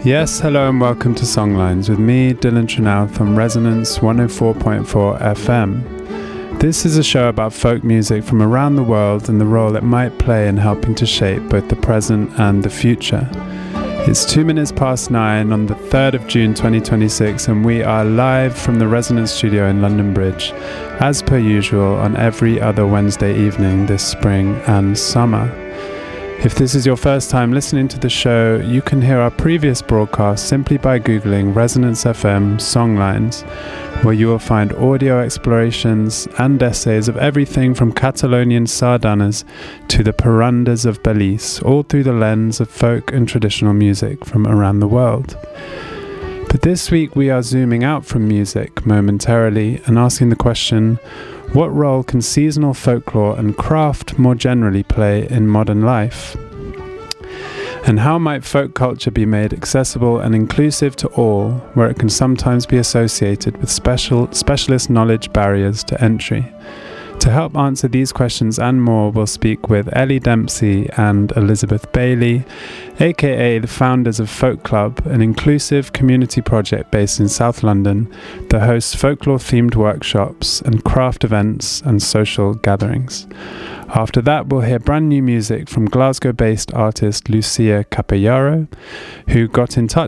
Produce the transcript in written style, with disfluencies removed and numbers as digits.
Yes, hello and welcome to Songlines with me, Dylan Trinouth from Resonance 104.4 FM. This is a show about folk music from around the world and the role it might play in helping to shape both the present and the future. It's 2 minutes past 9 on the 3rd of June 2026 and we are live from the Resonance studio in London Bridge, as per usual on every other Wednesday evening this spring and summer. If this is your first time listening to the show, you can hear our previous broadcast simply by Googling Resonance FM Songlines, where you will find audio explorations and essays of everything from Catalonian sardanas to the parandas of Belize, all through the lens of folk and traditional music from around the world. But this week we are zooming out from music momentarily and asking the question, what role can seasonal folklore and craft more generally play in modern life? And how might folk culture be made accessible and inclusive to all, where it can sometimes be associated with specialist knowledge barriers to entry? To help answer these questions and more, we'll speak with Ellie Dempsey and Elizabeth Bailey, aka the founders of Folk Club, an inclusive community project based in South London that hosts folklore-themed workshops and craft events and social gatherings. After that, we'll hear brand new music from Glasgow-based artist Lucia Capellaro, who got in touch